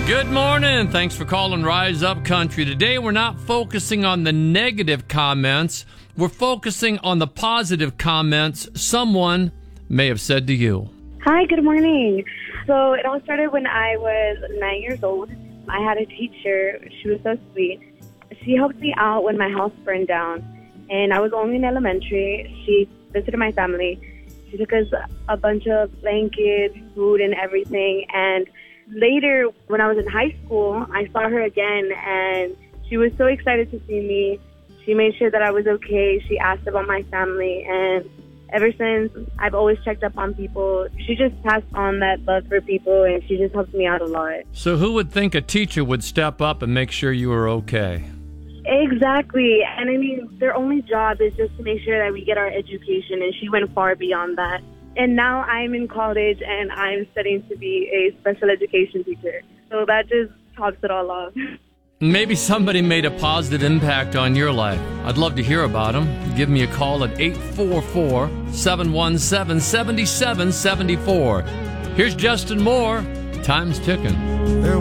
Good morning. Thanks for calling Rise Up Country. Today we're not focusing on the negative comments. We're focusing on the positive comments someone may have said to you. Hi, good morning. So it all started when I was 9 years old. I had a teacher. She was so sweet. She helped me out when my house burned down. And I was only in elementary. She visited my family. She took us a bunch of blankets, food, and everything. And later, when I was in high school, I saw her again, and she was so excited to see me. She made sure that I was okay. She asked about my family, and ever since, I've always checked up on people. She just passed on that love for people, and she just helped me out a lot. So who would think a teacher would step up and make sure you were okay? Exactly. And I mean, their only job is just to make sure that we get our education, and she went far beyond that. And now I'm in college, and I'm studying to be a special education teacher. So that just tops it all off. Maybe somebody made a positive impact on your life. I'd love to hear about them. Give me a call at 844-717-7774. Here's Justin Moore. Time's ticking.